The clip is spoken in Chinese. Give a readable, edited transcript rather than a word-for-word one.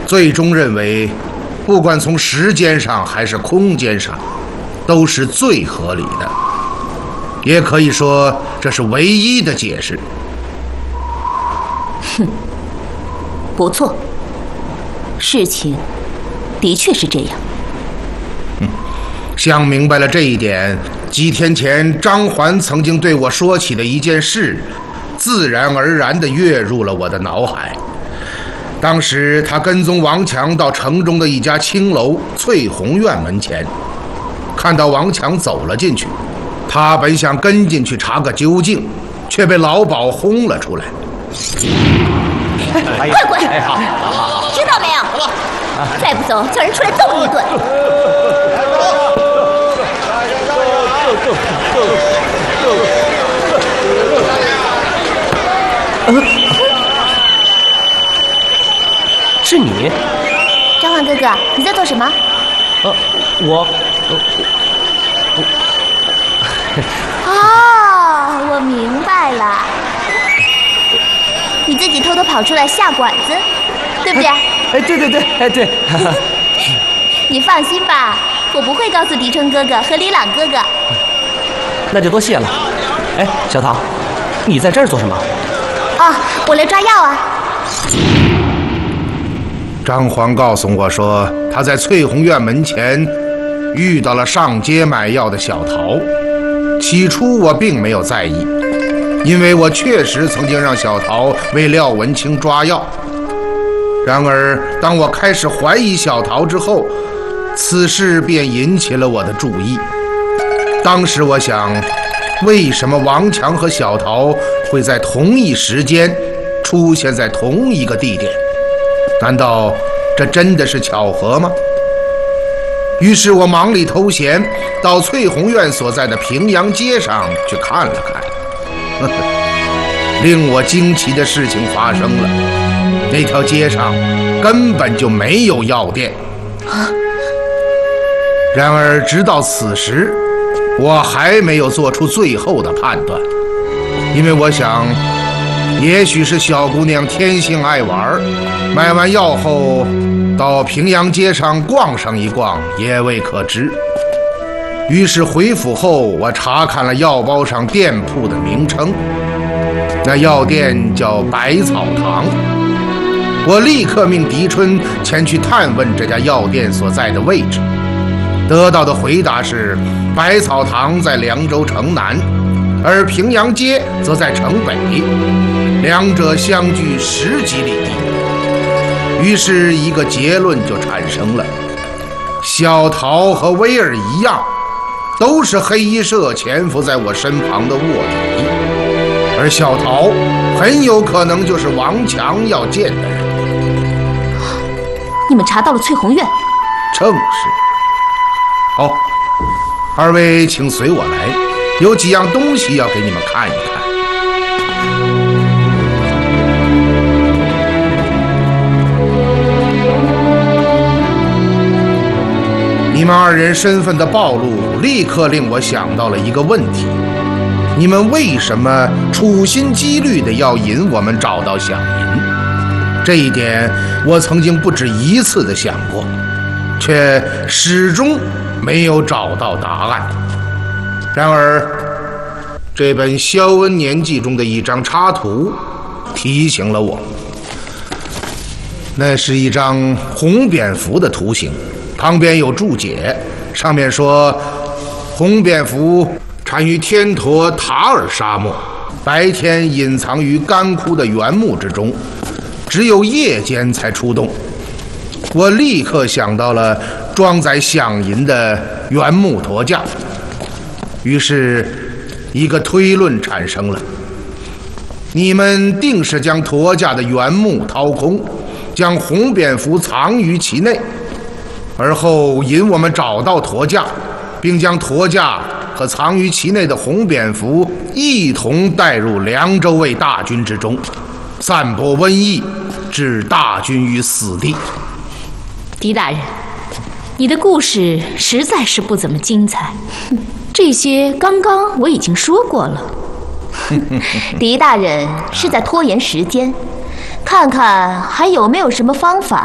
最终认为，不管从时间上还是空间上，都是最合理的，也可以说这是唯一的解释。 哼，不错，事情的确是这样。 想明白了这一点，几天前张环曾经对我说起的一件事，自然而然地跃入了我的脑海。当时他跟踪王强到城中的一家青楼翠红院门前，看到王强走了进去，他本想跟进去查个究竟，却被老鸨轰了出来。 快滚！知道没有？再不走，叫人出来揍你一顿。 是你， 张环哥哥，你在做什么？哦，我明白了，你自己偷偷跑出来下馆子，对不对？ 对。 你放心吧，我不会告诉狄春哥哥和李朗哥哥。 那就多谢了。哎，小桃，你在这儿做什么？ 哦，我来抓药啊。 张环告诉我说，他在翠红院门前遇到了上街买药的小桃。起初我并没有在意，因为我确实曾经让小桃为廖文清抓药。然而当我开始怀疑小桃之后，此事便引起了我的注意。当时我想，为什么王强和小桃会在同一时间出现在同一个地点？难道这真的是巧合吗？于是我忙里偷闲，到翠红院所在的平阳街上去看了看。令我惊奇的事情发生了，那条街上根本就没有药店。然而直到此时，我还没有做出最后的判断，因为我想，也许是小姑娘天性爱玩，买完药后到平阳街上逛上一逛也未可知。于是回府后，我查看了药包上店铺的名称，那药店叫百草堂。我立刻命狄春前去探问这家药店所在的位置，得到的回答是，百草堂在凉州城南，而平阳街则在城北，两者相距10几里地。于是一个结论就产生了，小桃和威尔一样，都是黑衣社潜伏在我身旁的卧底，而小桃很有可能就是王强要见的人。 你们查到了翠红院？ 正是。好，二位请随我来，有几样东西要给你们看一看。你们二人身份的暴露，立刻令我想到了一个问题：你们为什么处心积虑地要引我们找到响银？这一点我曾经不止一次地想过，却始终没有找到答案。然而这本《萧恩年记》中的一张插图提醒了我，那是一张红蝙蝠的图形，旁边有注解，上面说，红蝙蝠产于天陀塔尔沙漠，白天隐藏于干枯的原木之中，只有夜间才出动。我立刻想到了装载响银的原木驼架，于是一个推论产生了：你们定是将驼架的原木掏空，将红蝙蝠藏于其内，而后引我们找到驼架，并将驼架和藏于其内的红蝙蝠一同带入凉州卫大军之中，散播瘟疫，置大军于死地。 狄大人，你的故事实在是不怎么精彩，这些刚刚我已经说过了。狄大人是在拖延时间，看看还有没有什么方法